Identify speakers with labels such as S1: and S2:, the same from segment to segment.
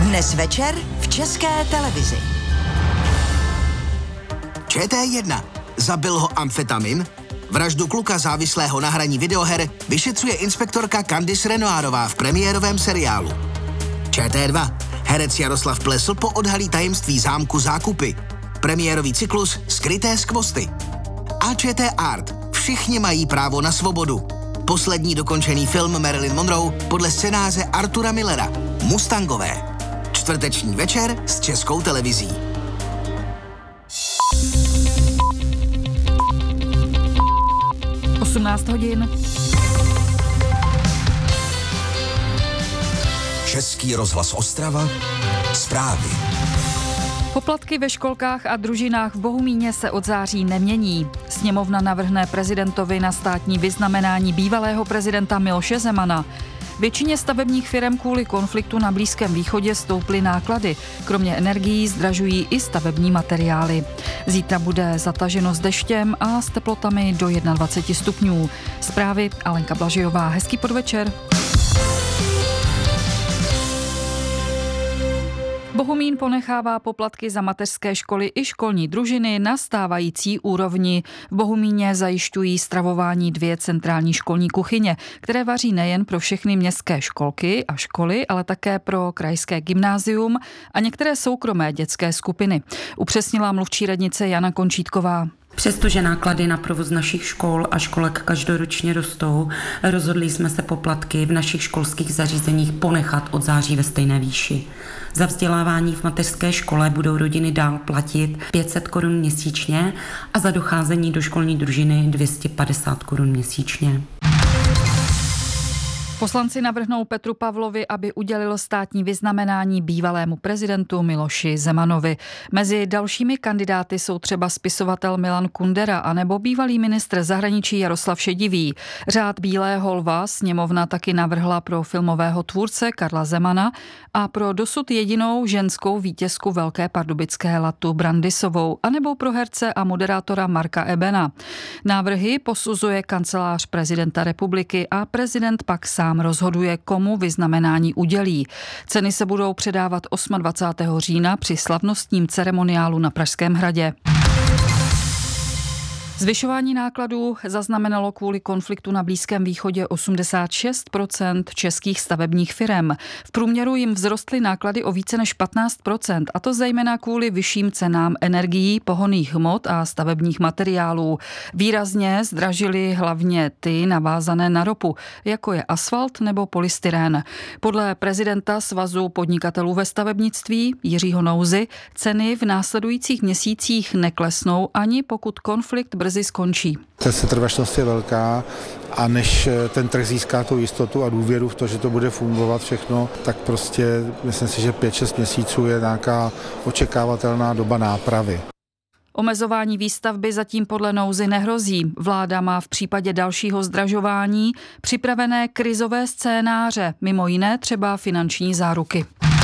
S1: Dnes večer v České televizi.
S2: ČT1. Zabil ho amfetamin? Vraždu kluka závislého na hraní videoher vyšetřuje inspektorka Candice Renoirová v premiérovém seriálu. ČT2. Herec Jaroslav Plesl poodhalí tajemství zámku Zákupy. Premiérový cyklus Skryté skvosty. A ČT Art. Všichni mají právo na svobodu. Poslední dokončený film Marilyn Monroe podle scénáře Artura Millera. Mustangové. Čtvrteční večer s Českou televizí.
S3: hodin.
S4: Český rozhlas Ostrava. Zprávy.
S3: Poplatky ve školkách a družinách v Bohumíně se od září nemění. Sněmovna navrhne prezidentovi na státní vyznamenání bývalého prezidenta Miloše Zemana. Většině stavebních firem kvůli konfliktu na Blízkém východě stouply náklady. Kromě energií zdražují i stavební materiály. Zítra bude zataženo s deštěm a s teplotami do 21 stupňů. Zprávy Alenka Blažejová. Hezký podvečer. Bohumín ponechává poplatky za mateřské školy i školní družiny na stávající úrovni. V Bohumíně zajišťují stravování 2 centrální školní kuchyně, které vaří nejen pro všechny městské školky a školy, ale také pro krajské gymnázium a některé soukromé dětské skupiny. Upřesnila mluvčí radnice Jana Končítková.
S5: Přestože náklady na provoz našich škol a školek každoročně rostou, rozhodli jsme se poplatky v našich školských zařízeních ponechat od září ve stejné výši. Za vzdělávání v mateřské škole budou rodiny dál platit 500 Kč měsíčně a za docházení do školní družiny 250 Kč měsíčně.
S3: Poslanci navrhnou Petru Pavlovi, aby udělil státní vyznamenání bývalému prezidentu Miloši Zemanovi. Mezi dalšími kandidáty jsou třeba spisovatel Milan Kundera anebo bývalý ministr zahraničí Jaroslav Šedivý. Řád Bílého lva sněmovna taky navrhla pro filmového tvůrce Karla Zemana a pro dosud jedinou ženskou vítězku Velké pardubické Latu Brandisovou anebo pro herce a moderátora Marka Ebena. Návrhy posuzuje kancelář prezidenta republiky a prezident pak sám rozhoduje, komu vyznamenání udělí. Ceny se budou předávat 28. října při slavnostním ceremoniálu na Pražském hradě. Zvyšování nákladů zaznamenalo kvůli konfliktu na Blízkém východě 86% českých stavebních firem. V průměru jim vzrostly náklady o více než 15%, a to zejména kvůli vyšším cenám energií, pohonných hmot a stavebních materiálů. Výrazně zdražily hlavně ty navázané na ropu, jako je asfalt nebo polystyrén. Podle prezidenta Svazu podnikatelů ve stavebnictví Jiřího Nouzy ceny v následujících měsících neklesnou, ani pokud konflikt brzy skončí.
S6: Ta setrvačnost je velká a než ten trh získá tu jistotu a důvěru v to, že to bude fungovat všechno, tak prostě myslím si, že 5-6 měsíců je nějaká očekávatelná doba nápravy.
S3: Omezování výstavby zatím podle Nouzy nehrozí. Vláda má v případě dalšího zdražování připravené krizové scénáře, mimo jiné třeba finanční záruky.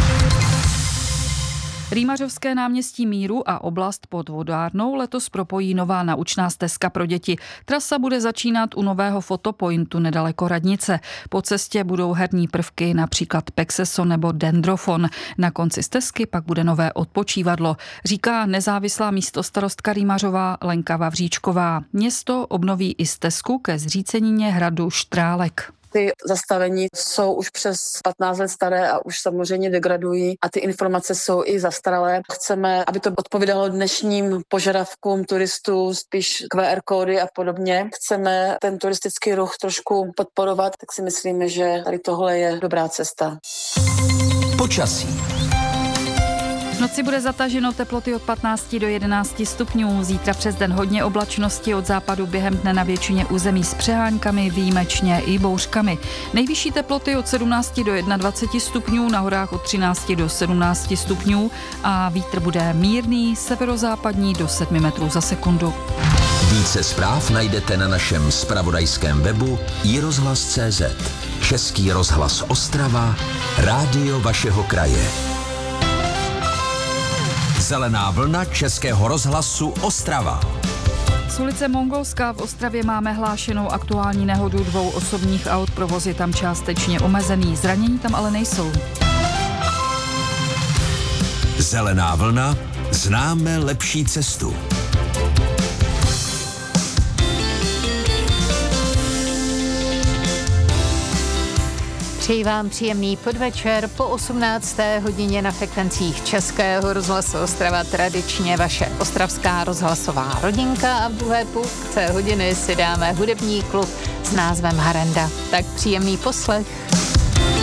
S3: Rýmařovské náměstí Míru a oblast pod vodárnou letos propojí nová naučná stezka pro děti. Trasa bude začínat u nového fotopointu nedaleko radnice. Po cestě budou herní prvky, například Pexeso nebo Dendrofon. Na konci stezky pak bude nové odpočívadlo, říká nezávislá místostarostka Rýmařova Lenka Vavříčková. Město obnoví i stezku ke zřícenině hradu Štrálek.
S7: Ty zastavení jsou už přes 15 let staré a už samozřejmě degradují a ty informace jsou i zastaralé. Chceme, aby to odpovídalo dnešním požadavkům turistů, spíš QR kódy a podobně. Chceme ten turistický ruch trošku podporovat, tak si myslíme, že tady tohle je dobrá cesta.
S4: Počasí.
S3: V noci bude zataženo, teploty od 15 do 11 stupňů. Zítra přes den hodně oblačnosti, od západu během dne na většině území s přeháňkami, výjimečně i bouřkami. Nejvyšší teploty od 17 do 21 stupňů, na horách od 13 do 17 stupňů a vítr bude mírný, severozápadní do 7 metrů za sekundu.
S4: Více zpráv najdete na našem zpravodajském webu iRozhlas.cz. Český rozhlas Ostrava, rádio vašeho kraje. Zelená vlna Českého rozhlasu Ostrava.
S3: Z ulice Mongolská v Ostravě máme hlášenou aktuální nehodu 2 osobních aut, provoz je tam částečně omezený, zranění tam ale nejsou.
S4: Zelená vlna, známe lepší cestu.
S8: Přeji vám příjemný podvečer po 18. hodině na frekvencích Českého rozhlasu Ostrava, tradičně vaše ostravská rozhlasová rodinka, a v druhé půlce hodiny si dáme hudební klub s názvem Harenda. Tak příjemný poslech.